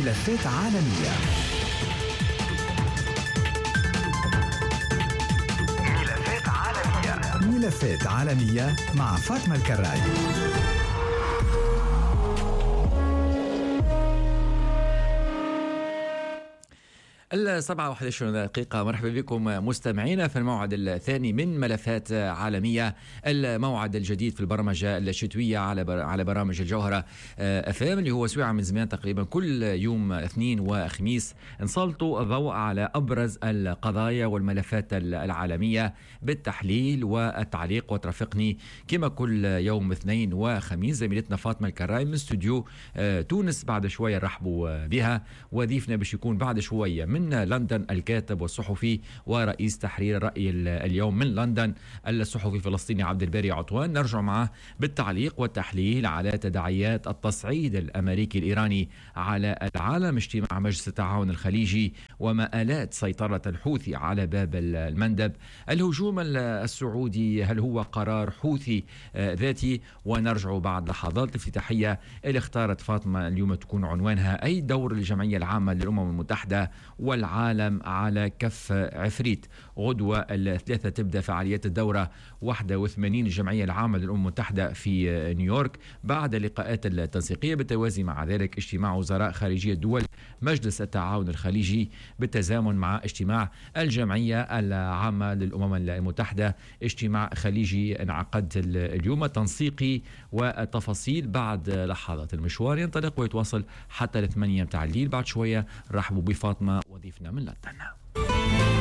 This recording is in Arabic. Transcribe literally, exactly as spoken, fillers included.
ملفات عالمية. ملفات عالمية. ملفات عالمية مع فاطمة الكراي. السبعة واحد وعشرين دقيقة. مرحبا بكم مستمعينا في الموعد الثاني من ملفات عالمية، الموعد الجديد في البرمجة الشتوية على على برامج الجوهرة اف ام، اللي هو سويعة من زمان تقريبا كل يوم اثنين وخميس نسلطوا الضوء على أبرز القضايا والملفات العالمية بالتحليل والتعليق. وترافقني كما كل يوم اثنين وخميس زميلتنا فاطمة الكراي من استوديو تونس. بعد شوية رحبوا بها. وضيفنا باش يكون بعد شوية من لندن الكاتب والصحفي ورئيس تحرير رأي اليوم من لندن الصحفي الفلسطيني عبد الباري عطوان. نرجع معه بالتعليق والتحليل على تداعيات التصعيد الأمريكي الإيراني على العالم، اجتماع مجلس التعاون الخليجي ومآلات سيطرة الحوثي على باب المندب، الهجوم السعودي هل هو قرار حوثي ذاتي. ونرجع بعد لحظات الافتتاحية اللي اختارت فاطمة اليوم تكون عنوانها أي دور الجمعية العامة للأمم المتحدة والعالم على كف عفريت. غدوة الثلاثة تبدأ فعاليات الدورة واحد وثمانين الجمعية العامة للأمم المتحدة في نيويورك بعد اللقاءات التنسيقية، بالتوازي مع ذلك اجتماع وزراء خارجية دول مجلس التعاون الخليجي بالتزامن مع اجتماع الجمعية العامة للأمم المتحدة، اجتماع خليجي انعقد اليوم تنسيقي. والتفاصيل بعد لحظات. المشوار ينطلق ويتواصل حتى الثمانية متاع الليل. بعد شوية رحبوا بفاطمة وضيفنا من لندن.